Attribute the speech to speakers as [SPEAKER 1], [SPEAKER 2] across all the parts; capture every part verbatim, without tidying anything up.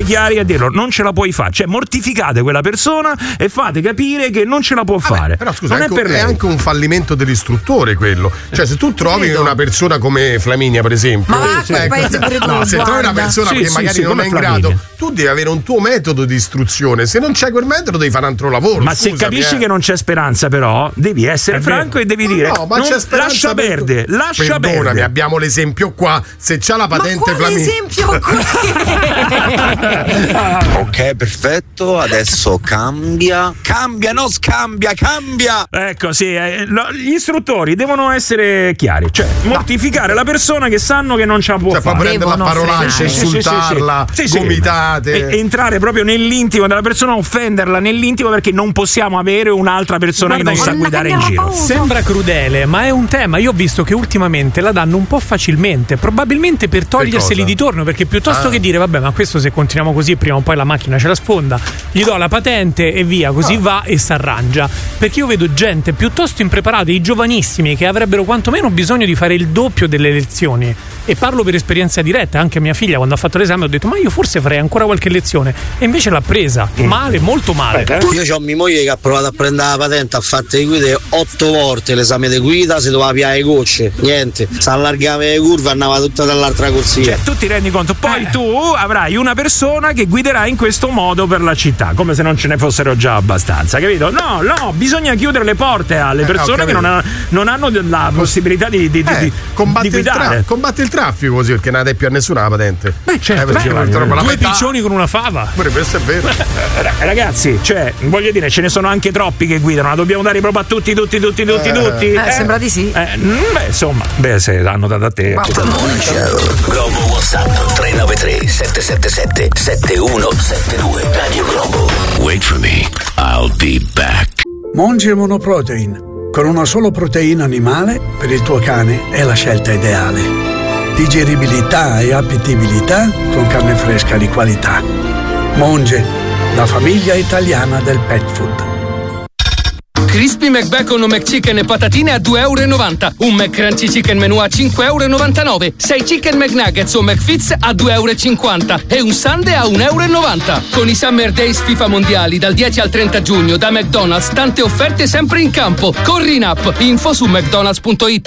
[SPEAKER 1] chiari a dirlo, non ce la puoi fare, cioè mortificate quella persona e fate capire che non ce la può
[SPEAKER 2] Vabbè,
[SPEAKER 1] fare.
[SPEAKER 2] Però scusa,
[SPEAKER 1] non
[SPEAKER 2] è,
[SPEAKER 1] è, per
[SPEAKER 2] è
[SPEAKER 1] lei.
[SPEAKER 2] anche un fallimento dell'istruttore quello. Cioè, se tu trovi
[SPEAKER 3] Credo.
[SPEAKER 2] una persona come Flaminia, per esempio,
[SPEAKER 3] Ma va a quel paese pure tu,
[SPEAKER 2] no, se trovi una
[SPEAKER 3] guarda.
[SPEAKER 2] persona
[SPEAKER 1] Sì,
[SPEAKER 2] che
[SPEAKER 1] sì,
[SPEAKER 2] magari
[SPEAKER 1] sì,
[SPEAKER 2] non
[SPEAKER 1] come
[SPEAKER 2] è in
[SPEAKER 1] Flaminia.
[SPEAKER 2] grado, tu devi avere un tuo metodo di istruzione. Se non c'è quel metodo, devi fare un altro lavoro.
[SPEAKER 1] Ma se
[SPEAKER 2] Scusami,
[SPEAKER 1] capisci
[SPEAKER 2] eh.
[SPEAKER 1] che non c'è speranza, però devi essere
[SPEAKER 2] È
[SPEAKER 1] franco
[SPEAKER 2] vero.
[SPEAKER 1] e devi
[SPEAKER 2] No,
[SPEAKER 1] dire
[SPEAKER 2] no, ma
[SPEAKER 1] non-
[SPEAKER 2] c'è speranza
[SPEAKER 1] lascia
[SPEAKER 2] per-
[SPEAKER 1] perdere, lascia
[SPEAKER 2] Perdonami,
[SPEAKER 1] perdere.
[SPEAKER 2] abbiamo l'esempio qua. Se c'ha la patente
[SPEAKER 3] Ma quale
[SPEAKER 2] Flaminia.
[SPEAKER 3] esempio
[SPEAKER 4] Ok, perfetto, adesso cambia. Cambia, non scambia, cambia!
[SPEAKER 1] Ecco, sì, eh, lo- gli istruttori devono essere chiari, cioè mortificare la persona che sanno che non ce la può
[SPEAKER 2] Cioè, fa
[SPEAKER 1] fare.
[SPEAKER 2] prendere la
[SPEAKER 3] Devono
[SPEAKER 2] parolaccia,
[SPEAKER 3] frenare.
[SPEAKER 1] Sì, sì, sì,
[SPEAKER 2] insultarla,
[SPEAKER 1] sì, sì.
[SPEAKER 2] gomitate.
[SPEAKER 1] E, e entrare proprio nell'intimo della persona, offenderla nell'intimo, perché non possiamo avere un'altra persona
[SPEAKER 5] Guarda,
[SPEAKER 1] che non
[SPEAKER 5] io-
[SPEAKER 1] sa guidare in
[SPEAKER 3] Alla
[SPEAKER 1] giro.
[SPEAKER 3] pausa.
[SPEAKER 5] Sembra crudele, ma è un tema. Io ho visto che ultimamente la danno un po' facilmente, probabilmente per toglierseli
[SPEAKER 2] cosa?
[SPEAKER 5] di torno, perché piuttosto
[SPEAKER 2] Ah.
[SPEAKER 5] che dire vabbè, ma questo se continuiamo così prima o poi la macchina ce la sfonda, gli do la patente e via, così
[SPEAKER 2] Ah.
[SPEAKER 5] va e s'arrangia. Perché io vedo gente piuttosto impreparata, i giovanissimi che avrebbero quantomeno bisogno di fare il doppio delle lezioni. E parlo per esperienza diretta, anche a mia figlia quando ha fatto l'esame ho detto ma io forse farei ancora qualche lezione, e invece l'ha presa male, molto male.
[SPEAKER 6] Io ho mia moglie che ha provato a prendere la patente, ha fatto le guide otto volte l'esame di guida, si doveva piare le gocce, niente, si allargava le curve, andava tutta dall'altra corsia.
[SPEAKER 1] Cioè, tu ti rendi conto, poi tu avrai una persona che guiderà in questo modo per la città, come se non ce ne fossero già abbastanza, capito? No, no, bisogna chiudere le porte alle persone
[SPEAKER 2] ho
[SPEAKER 1] che non, ha- non hanno la possibilità di, di, di,
[SPEAKER 2] Eh,
[SPEAKER 1] di-
[SPEAKER 2] combatti,
[SPEAKER 1] di
[SPEAKER 2] il tra-
[SPEAKER 1] guidare.
[SPEAKER 2] combatti il traffico così, perché non ha più a nessuna la patente.
[SPEAKER 1] Beh, certo,
[SPEAKER 2] Eh, perché
[SPEAKER 1] beh,
[SPEAKER 2] la- la
[SPEAKER 5] Due
[SPEAKER 2] metà-
[SPEAKER 5] piccioni con una fava.
[SPEAKER 2] Pure questo è vero.
[SPEAKER 1] Ra- Ragazzi, cioè, voglio dire, ce ne sono anche troppi che guidano, la dobbiamo dare proprio a tutti, tutti, tutti, tutti,
[SPEAKER 2] Eh.
[SPEAKER 1] tutti.
[SPEAKER 3] Eh, sembra di sì.
[SPEAKER 1] Eh, mm, beh, insomma, beh, se hanno dato a te.
[SPEAKER 7] The Morning Show. Globo WhatsApp tre nove tre sette sette sette sette uno sette due. Radio Globo. Wait for me, I'll be back.
[SPEAKER 8] Monge Monoprotein. Con una solo proteina animale, per il tuo cane è la scelta ideale. Digeribilità e appetibilità con carne fresca di qualità. Monge, la famiglia italiana del pet food.
[SPEAKER 9] Crispy McBacon o McChicken e patatine a due e novanta euro. Un McCrunchy Chicken Menù a cinque e novantanove euro. sei Chicken McNuggets o McFits a due e cinquanta euro. E un Sundae a un e novanta euro. Con i Summer Days FIFA Mondiali dal dieci al trenta giugno da McDonald's, tante offerte sempre in campo. Corri in app. Info su mcdonalds punto it.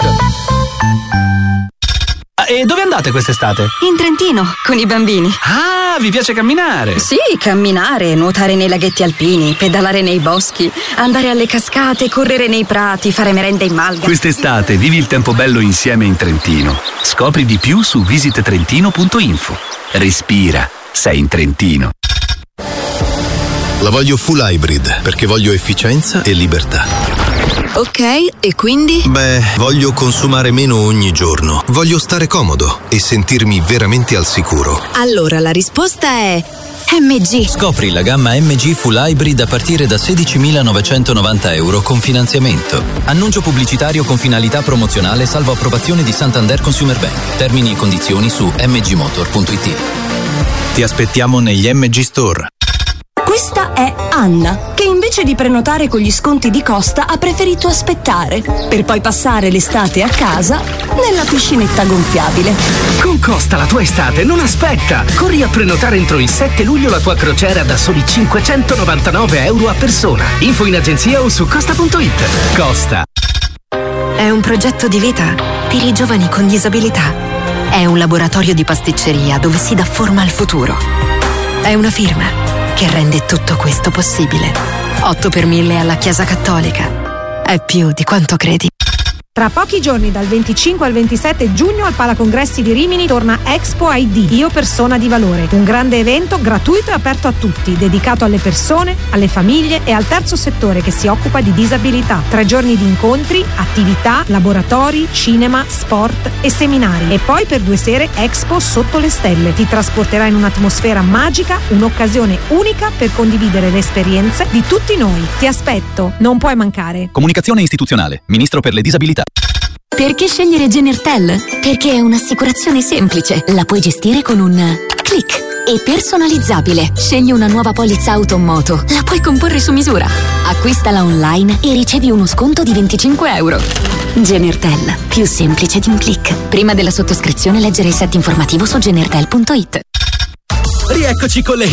[SPEAKER 10] E dove andate quest'estate?
[SPEAKER 11] In Trentino, con i bambini.
[SPEAKER 10] Ah, vi piace camminare?
[SPEAKER 11] Sì, camminare, nuotare nei laghetti alpini, pedalare nei boschi, andare alle cascate, correre nei prati, fare merenda in malga.
[SPEAKER 10] Quest'estate vivi il tempo bello insieme in Trentino. Scopri di più su visit trentino punto info. Respira, sei in Trentino.
[SPEAKER 12] La voglio full hybrid perché voglio efficienza e libertà.
[SPEAKER 11] Ok, e quindi?
[SPEAKER 12] Beh, voglio consumare meno ogni giorno. Voglio stare comodo e sentirmi veramente al sicuro.
[SPEAKER 11] Allora la risposta è M G.
[SPEAKER 13] Scopri la gamma M G Full Hybrid a partire da sedicimilanovecentonovanta euro con finanziamento. Annuncio pubblicitario con finalità promozionale salvo approvazione di Santander Consumer Bank. Termini e condizioni su m g motor punto it.
[SPEAKER 12] Ti aspettiamo negli M G Store.
[SPEAKER 14] Questa è Anna, che invece di prenotare con gli sconti di Costa ha preferito aspettare, per poi passare l'estate a casa nella piscinetta gonfiabile.
[SPEAKER 15] Con Costa la tua estate non aspetta! Corri a prenotare entro il sette luglio la tua crociera da soli cinquecentonovantanove euro a persona. Info in agenzia o su costa punto it. Costa.
[SPEAKER 16] È un progetto di vita per i giovani con disabilità. È un laboratorio di pasticceria dove si dà forma al futuro. È una firma che rende tutto questo possibile. otto per mille alla Chiesa Cattolica. È più di quanto credi.
[SPEAKER 17] Tra pochi giorni, dal venticinque al ventisette giugno, al Palacongressi di Rimini torna Expo I D, Io Persona di Valore, un grande evento gratuito e aperto a tutti, dedicato alle persone, alle famiglie e al terzo settore che si occupa di disabilità. Tre giorni di incontri, attività, laboratori, cinema, sport e seminari. E poi per due sere Expo sotto le stelle. Ti trasporterà in un'atmosfera magica, un'occasione unica per condividere le esperienze di tutti noi. Ti aspetto, non puoi mancare.
[SPEAKER 13] Comunicazione istituzionale, Ministro per le disabilità.
[SPEAKER 14] Perché scegliere Genertel? Perché è un'assicurazione semplice, la puoi gestire con un click e personalizzabile. Scegli una nuova polizza auto o moto, la puoi comporre su misura. Acquistala online e ricevi uno sconto di venticinque euro. Genertel, più semplice di un click. Prima della sottoscrizione leggere il set informativo su genertel punto it.
[SPEAKER 15] Rieccoci con le